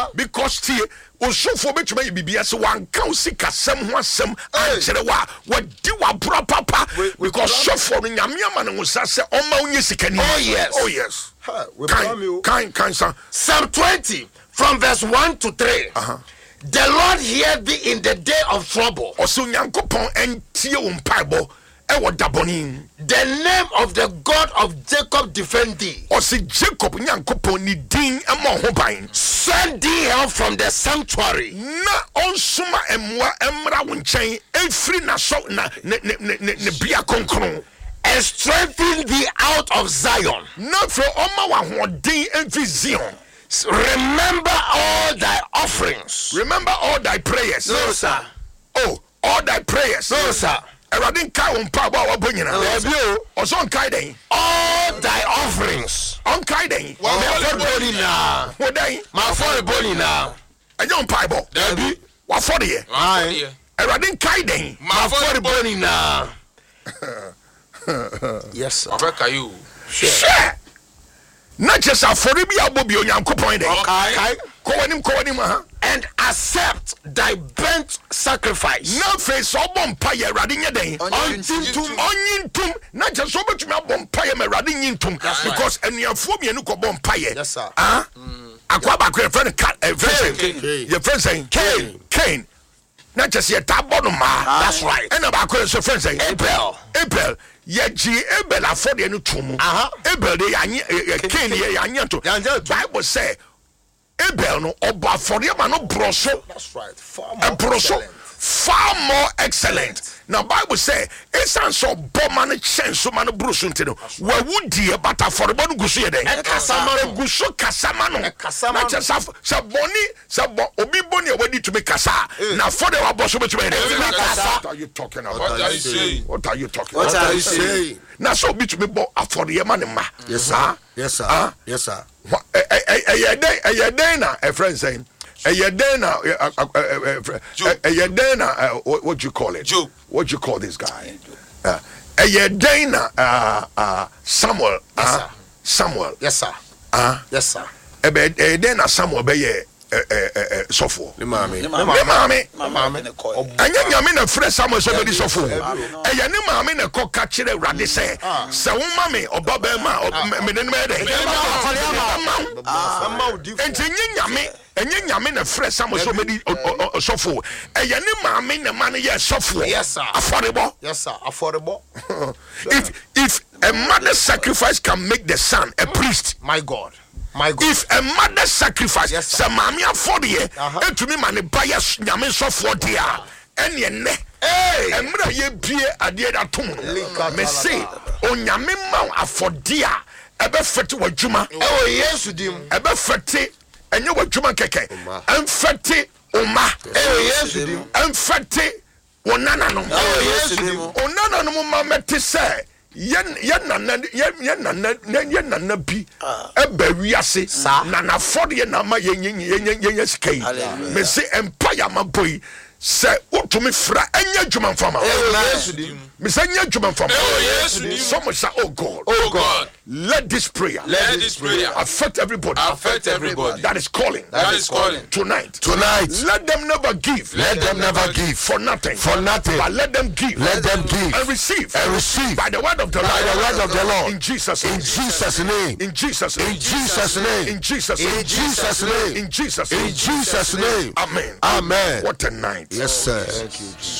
because tie osofo betuma bibia se wan kan sika sem ho asem ankere wa wadi wa bra papa because sofo no nyame ama ne wosa se oma onye sika ni. Oh yes kind sir. Psalm 20 from verse 1 to 3. The Lord hear thee in the day of trouble. Oso nyankopon entie wo mpaibo e wo daboni. The name of the God of Jacob defend thee. Osi Jacob nyankopon ni din emo ho ban. Send thee help from the sanctuary. Na onsuma emwa emra wo nchen efri na so na ne bia konkron. And strengthen thee out of Zion. Na fro oma wa hodin enfi Zion. Remember all thy offerings. Remember all thy prayers. No, sir. Oh, all thy prayers. No, sir. Eradin kai on pa ba wa bonyina. Oso nkai den. All thy offerings. On kai den. Ma for body na. Wo den. Ma for body na. Enyo mpa bo. Dabi. Wa for de. Aye. Eradin kai den. Ma for body na. Yes, sir. Abeka you. Sure. Na just afori bi abobi onyankopon den. Okay. Ko wanim ha. And accept thy burnt sacrifice. Na face obom pa ye Erade nye den. Onyintum. Na just obetumi abom pa ye Erade nyintum because enuafo mienu ko bom pa ye. Yes, sir. Akwa ba ko friend your friend saying Cain. Na just ye tabo no ma. That's right. And ba ko so friend saying Abel. Ye ji Abel afode no tumu. Abel de Cain ye yanyanto. Bible say Abel no oba afode ma no broso. That's right. Far more excellent. Now Bible say esan so bomma no chenso ma no broso ntino. Wa wudi but afode no guso ye den. Kasama guso kasama no. Na chesa saboni obi boni e wadi to me kasa. Na afode wa boso betumi den. What are you talking about? What are you saying? Na so obi to me bo afode ma ne ma. Yes sir. Yes sir. Yes sir. A day na a friend saying a day na what you call it? Job. What you call this guy? A day na Samuel. Samuel. Yes sir. Yes sir. A day na Samuel be sofo. Mami. Anya nyame na frɛ Samuel so be sofo. Eya ne maame na kɔ ka kyerɛ Awurade sɛ sɛ wo mame ɔbaba ma me ne me dey. Enye nyame na frɛ Samuel so be sofo. Eya ne maame na man yɛ sofo. Yes sir. Affordable. Yes sir. Affordable. If a mother's sacrifice can make the son a priest, My God. if a mother's sacrifice, yes, sir, mammy afford ye, and to me, man, bias yamin so for dear, and ye ne, and mother ye beer a dear at tomb. Me say, on yamin mount afford dear, a befet what Juma, Oh, yes, with him. a befet, and you were Juma keke, and fete, Oma, yes, with him. and fete, Onana, Oh, yes, with him. Onana, no mamma to say. Yen na bi eba wiase na na fode ye na ma yen skai me se empire ma boy se utumi fra enya dwuma mfama me se enya dwuma mfama some say oh God let this prayer affect everybody that is calling tonight let them never give for nothing but let them give and receive by the word of the Lord in Jesus name in Jesus name amen. What a night. Yes sir. Thank you, Jesus.